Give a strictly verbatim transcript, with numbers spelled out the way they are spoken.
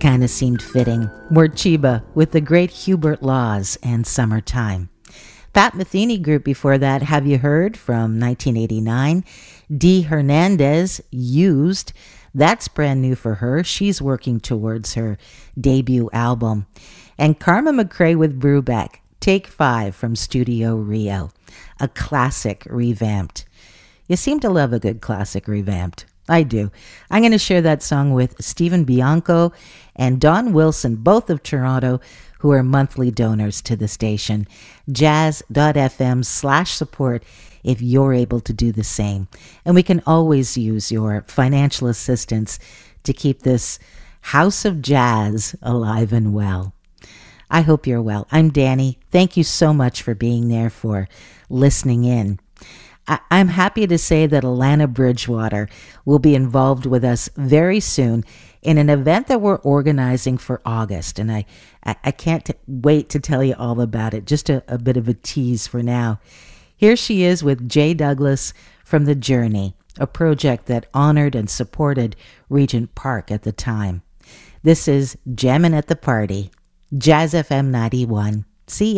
kind of seemed fitting. More Chiba with the great Hubert Laws and Summertime. Pat Metheny Group before that, Have You Heard, from nineteen eighty-nine. Dee Hernandez, Used. That's brand new for her. She's working towards her debut album. And Karma McRae with Brubeck, Take Five, from Studio Rio. A classic revamped. You seem to love a good classic revamped. I do. I'm going to share that song with Stephen Bianco and Don Wilson, both of Toronto, who are monthly donors to the station. jazz.fm slash support if you're able to do the same. And we can always use your financial assistance to keep this house of jazz alive and well. I hope you're well. I'm Danny. Thank you so much for being there, for listening in. I- I'm happy to say that Alana Bridgewater will be involved with us very soon in an event that we're organizing for August. And I, I, I can't t- wait to tell you all about it. Just a, a bit of a tease for now. Here she is with Jay Douglas from The Journey, a project that honored and supported Regent Park at the time. This is Jammin' at the Party, Jazz F M ninety-one. See ya.